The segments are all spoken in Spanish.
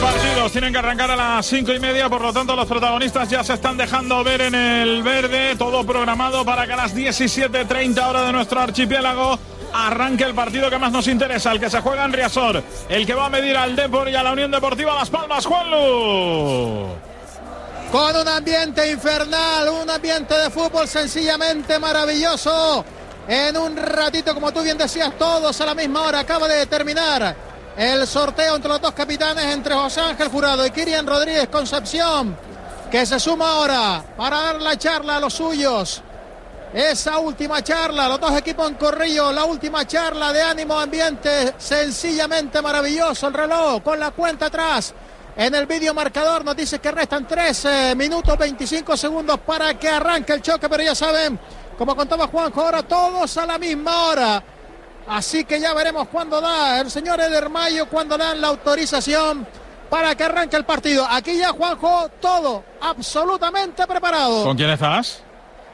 partidos tienen que arrancar a las 5:30, por lo tanto los protagonistas ya se están dejando ver en el verde, todo programado para que a las 17:30 hora de nuestro archipiélago arranque el partido que más nos interesa, el que se juega en Riazor, el que va a medir al Depor y a la Unión Deportiva Las Palmas. Juanlu. Con un ambiente infernal, un ambiente de fútbol sencillamente maravilloso. En un ratito, como tú bien decías, todos a la misma hora. Acaba de terminar el sorteo entre los dos capitanes, entre José Ángel Jurado y Kirian Rodríguez Concepción, que se suma ahora para dar la charla a los suyos. Esa última charla, los dos equipos en corrillo, la última charla de ánimo, ambiente sencillamente maravilloso. El reloj con la cuenta atrás en el vídeo marcador nos dice que restan 13 minutos 25 segundos para que arranque el choque, pero ya saben, como contaba Juanjo, ahora todos a la misma hora. Así que ya veremos cuándo da el señor Eder Mayo, cuándo dan la autorización para que arranque el partido. Aquí ya, Juanjo, todo absolutamente preparado. ¿Con quién estás?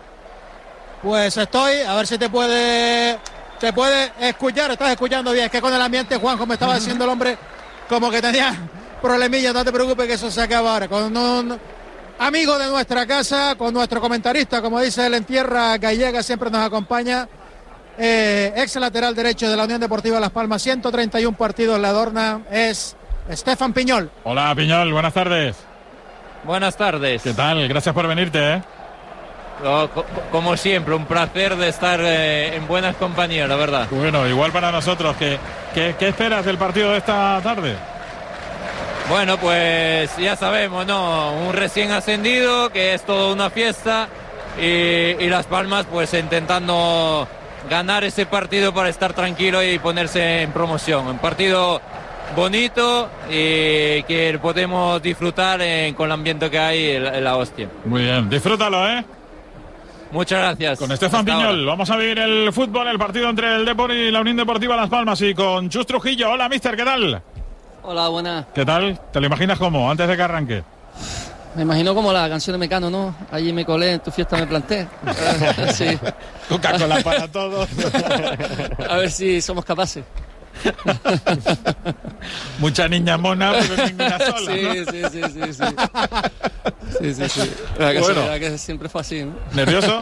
Pues estoy, a ver si te puede escuchar. Estás escuchando bien, es que con el ambiente, Juanjo, me estaba diciendo el hombre como que tenía problemillas. No te preocupes que eso se acaba ahora. Con un amigo de nuestra casa, con nuestro comentarista, como dice él, en tierra gallega, siempre nos acompaña. Ex lateral derecho de la Unión Deportiva Las Palmas, 131 partidos le adorna, es Stefan Piñol. Hola Piñol, buenas tardes. Buenas tardes. ¿Qué tal? Gracias por venirte, Como siempre, un placer de estar en buenas compañías, la verdad. Bueno, igual para nosotros. ¿Qué esperas del partido de esta tarde? Bueno, pues ya sabemos, ¿no? Un recién ascendido, que es toda una fiesta, y Las Palmas pues intentando ganar ese partido para estar tranquilo y ponerse en promoción. Un partido bonito y que podemos disfrutar con el ambiente que hay en la hostia. Muy bien, disfrútalo, Muchas gracias. Con Stefan Piñol vamos a vivir el fútbol, el partido entre el Depor y la Unión Deportiva Las Palmas, y con Chus Trujillo. Hola, mister, ¿qué tal? Hola, buenas. ¿Qué tal? ¿Te lo imaginas cómo, antes de que arranque? Me imagino como la canción de Mecano, ¿no? Allí me colé, en tu fiesta me planté. Sí. Coca-Cola para todos. A ver si somos capaces. Mucha niña mona, pero ninguna sola, sí, ¿no? Sí. La que siempre fue así, ¿no? ¿Nervioso?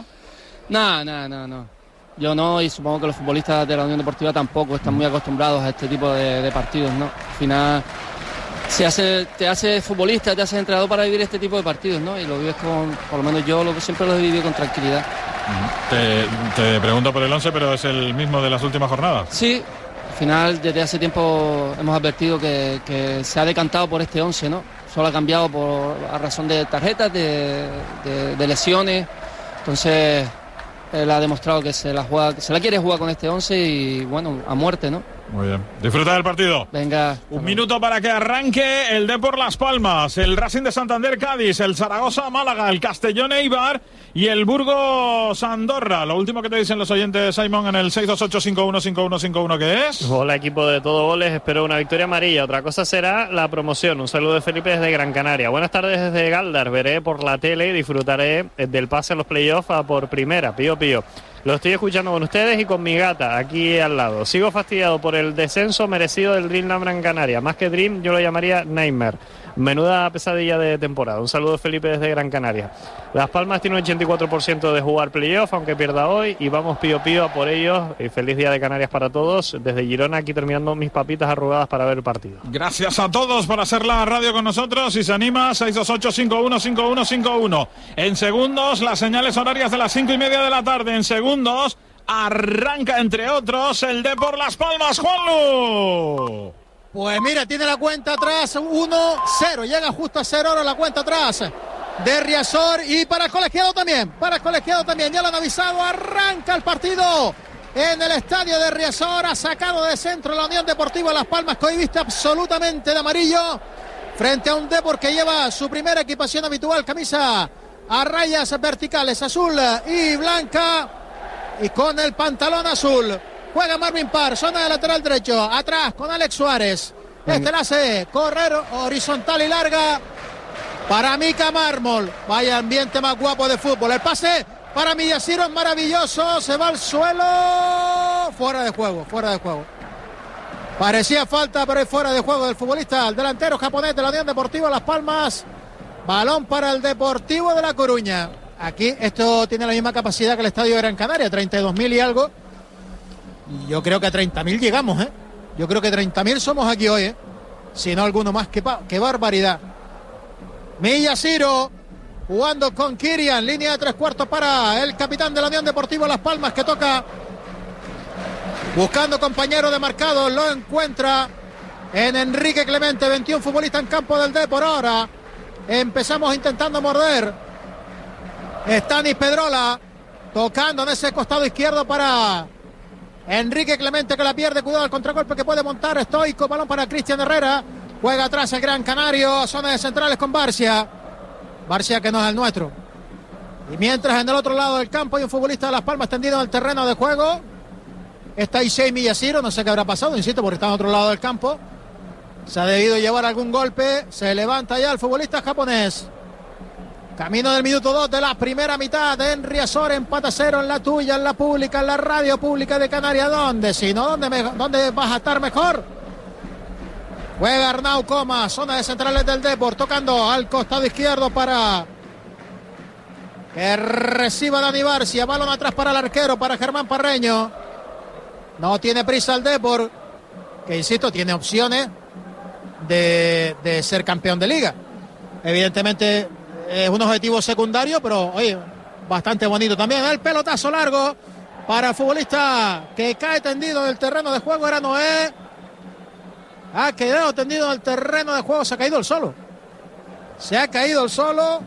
No. Yo no, y supongo que los futbolistas de la Unión Deportiva tampoco están muy acostumbrados a este tipo de partidos, ¿no? Al final te hace futbolista, te hace entrenador para vivir este tipo de partidos, ¿no? Y lo vives por lo menos yo siempre lo he vivido con tranquilidad. Te pregunto por el 11, pero es el mismo de las últimas jornadas. Sí, al final desde hace tiempo hemos advertido que se ha decantado por este 11, ¿no? Solo ha cambiado a razón de tarjetas, de lesiones. Entonces él ha demostrado que se la quiere jugar con este 11 y bueno, a muerte, ¿no? Muy bien. Disfruta del partido. Venga. Un minuto para que arranque el Depor Las Palmas, el Racing de Santander Cádiz, el Zaragoza Málaga, el Castellón Eibar y el Burgos Andorra. Lo último que te dicen los oyentes, Simon, en el 628-515151, ¿qué es? Hola, equipo de Todo Goles, espero una victoria amarilla. Otra cosa será la promoción. Un saludo de Felipe desde Gran Canaria. Buenas tardes desde Galdar. Veré por la tele y disfrutaré del pase a los playoffs por primera. Pío. Lo estoy escuchando con ustedes y con mi gata aquí al lado. Sigo fastidiado por el descenso merecido del Dream Gran Canaria. Más que Dream, yo lo llamaría Nightmare. Menuda pesadilla de temporada. Un saludo, Felipe, desde Gran Canaria. Las Palmas tiene un 84% de jugar playoff, aunque pierda hoy, y vamos pío a por ellos. Y feliz día de Canarias para todos. Desde Girona, aquí terminando mis papitas arrugadas para ver el partido. Gracias a todos por hacer la radio con nosotros. Si se anima, 628-515151. En segundos, las señales horarias de las 5:30 de la tarde. En segundos, arranca, entre otros, el Depor Las Palmas. ¡Juanlu! Pues mira, tiene la cuenta atrás, 1-0, llega justo a 0 ahora la cuenta atrás de Riazor, y para el colegiado también, ya lo han avisado, arranca el partido en el estadio de Riazor, ha sacado de centro la Unión Deportiva Las Palmas, que hoy viste absolutamente de amarillo, frente a un Depor que lleva su primera equipación habitual, camisa a rayas verticales, azul y blanca, y con el pantalón azul. Juega Marvin Parr, zona de lateral derecho, atrás con Alex Suárez. Este la hace correr horizontal y larga para Mika Mármol. Vaya ambiente más guapo de fútbol. El pase para Millaciro es maravilloso, se va al suelo. Fuera de juego. Parecía falta, pero es fuera de juego del futbolista, el delantero japonés de la Unión Deportiva Las Palmas. Balón para el Deportivo de La Coruña. Aquí esto tiene la misma capacidad que el Estadio de Gran Canaria, 32.000 y algo. Y yo creo que a 30.000 llegamos, ¿eh? Yo creo que 30.000 somos aquí hoy, ¿eh? Si no alguno más, qué barbaridad. Miyashiro jugando con Kirian, línea de 3/4 para el capitán de la Unión Deportiva Las Palmas, que toca buscando compañero de marcado, lo encuentra en Enrique Clemente, 21 futbolistas en campo del Depor. Ahora empezamos intentando morder. Stanis Pedrola tocando en ese costado izquierdo para Enrique Clemente, que la pierde. Cuidado al contragolpe que puede montar Stoico. Balón para Cristian Herrera. Juega atrás el Gran Canario. Zona de centrales con Barcia. Barcia, que no es el nuestro. Y mientras en el otro lado del campo hay un futbolista de Las Palmas tendido en el terreno de juego. Está Issei Miyashiro. No sé qué habrá pasado, insisto, porque está en otro lado del campo. Se ha debido llevar algún golpe. Se levanta ya el futbolista japonés. Camino del minuto 2 de la primera mitad. En Riazor, empata 0 en la tuya, en la pública, en la radio pública de Canarias. ¿Dónde? Si no, ¿dónde vas a estar mejor? Juega Arnau Coma, zona de centrales del Depor, tocando al costado izquierdo para que reciba Dani Barcia. Balón atrás para el arquero, para Germán Parreño. No tiene prisa el Depor, que insisto, tiene opciones de ser campeón de liga. Evidentemente es un objetivo secundario, pero oye, bastante bonito también. El pelotazo largo para el futbolista que cae tendido en el terreno de juego. Era Noé. Ha quedado tendido en el terreno de juego. Se ha caído el solo. Se ha caído el solo.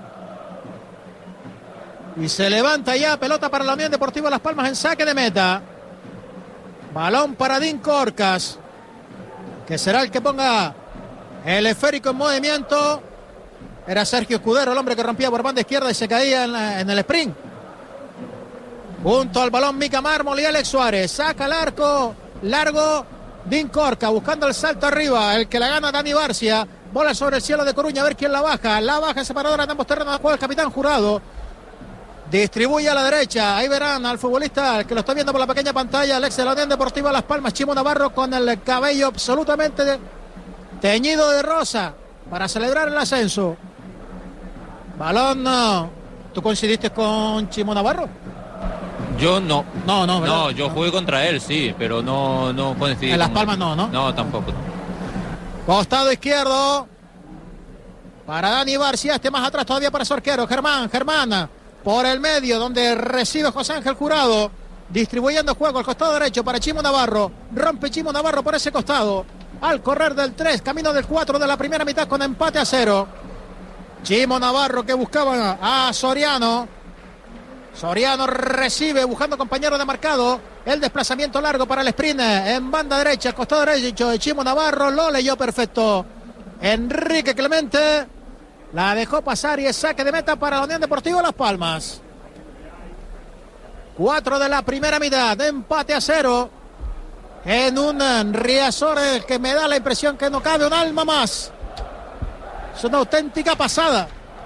Y se levanta ya. Pelota para la Unión Deportiva Las Palmas en saque de meta. Balón para Dean Corcas, que será el que ponga el esférico en movimiento. Era Sergio Escudero el hombre que rompía por banda izquierda y se caía en el sprint. Junto al balón Mica Mármol y Alex Suárez. Saca el arco largo Dean Corcas, buscando el salto arriba. El que la gana Dani Barcia. Bola sobre el cielo de Coruña, a ver quién la baja. La baja en separadora de ambos terrenos de juego el capitán Jurado. Distribuye a la derecha. Ahí verán al futbolista que lo está viendo por la pequeña pantalla. El ex de la Unión Deportiva Las Palmas, Chimo Navarro, con el cabello absolutamente teñido de rosa para celebrar el ascenso. Balón, no. ¿Tú coincidiste con Chimo Navarro? Yo no. No, yo jugué contra él, sí, pero no coincidí. En Las Palmas no. No, tampoco. Costado izquierdo para Dani Barcia. Este más atrás todavía para su arquero. Germán. Por el medio, donde recibe José Ángel Jurado. Distribuyendo juego al costado derecho para Chimo Navarro. Rompe Chimo Navarro por ese costado. Al correr del 3, camino del 4 de la primera mitad con empate a 0. Chimo Navarro que buscaba a Soriano. Soriano recibe buscando compañero de marcado. El desplazamiento largo para el sprint en banda derecha, costado derecho de Chimo Navarro. Lo leyó perfecto Enrique Clemente. La dejó pasar y es saque de meta para la Unión Deportiva Las Palmas. 4 de la primera mitad, de empate a 0. En un Riazor que me da la impresión que no cabe un alma más. Es una auténtica pasada.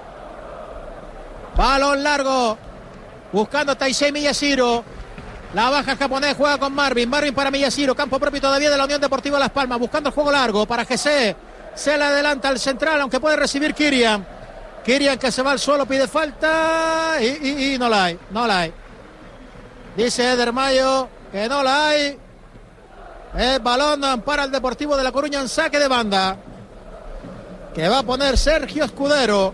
Balón largo. Buscando a Taisei Miyashiro. La baja japonés, juega con Marvin. Marvin para Miyashiro. Campo propio todavía de la Unión Deportiva Las Palmas. Buscando el juego largo para GC. Se le adelanta al central, aunque puede recibir Kirian. Kirian que se va al suelo, pide falta. Y no la hay. Dice Eder Mayo que no la hay. El balón para el Deportivo de La Coruña en saque de banda. Que va a poner Sergio Escudero.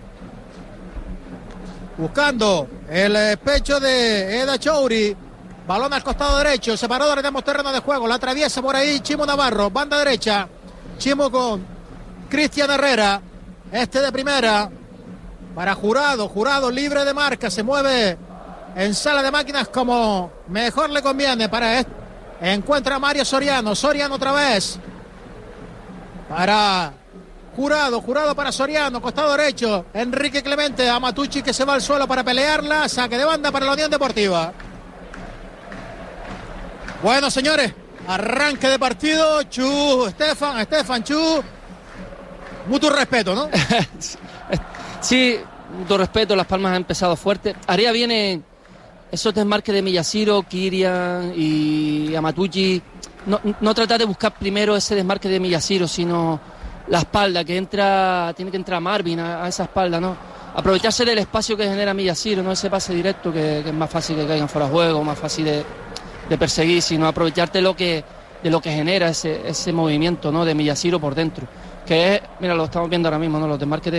Buscando el pecho de Eda Chouri. Balón al costado derecho. Separador de ambos terrenos de juego. La atraviesa por ahí Chimo Navarro. Banda derecha. Chimo con Cristian Herrera. Este de primera. Para Jurado. Jurado libre de marca. Se mueve en sala de máquinas como mejor le conviene. Para este. Encuentra a Mario Soriano. Soriano otra vez. Para Jurado para Soriano. Costado derecho. Enrique Clemente. A Matucci que se va al suelo para pelearla. Saque de banda para la Unión Deportiva. Bueno, señores. Arranque de partido. Estefan, Chu. Mutuo respeto, ¿no? Sí, mutuo respeto. Las Palmas ha empezado fuerte. Haría bien esos desmarques de Miyashiro, Kirian y Amatucci, no tratar de buscar primero ese desmarque de Miyashiro, sino la espalda, tiene que entrar Marvin a esa espalda, ¿no? Aprovecharse del espacio que genera Miyashiro, no ese pase directo que es más fácil que caigan fuera de juego, más fácil de perseguir, sino aprovecharte de lo que genera ese movimiento, ¿no? De Miyashiro por dentro, que es, mira, lo estamos viendo ahora mismo, ¿no? Los desmarques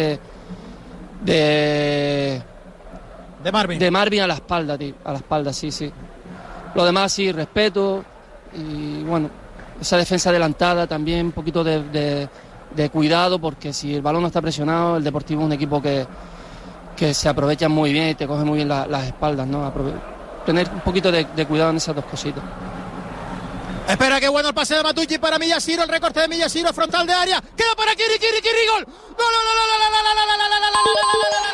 de Marvin a la espalda, tío, a la espalda, sí. Lo demás sí, respeto y bueno, esa defensa adelantada también, un poquito de cuidado, porque si el balón no está presionado, el Deportivo es un equipo que se aprovecha muy bien y te coge muy bien las espaldas, ¿no? Tener un poquito de cuidado en esas dos cositas. Espera, qué bueno el pase de Matucci para Miyashiro, el recorte de Miyashiro, frontal de área, queda para Kiri, gol. ¡Gol!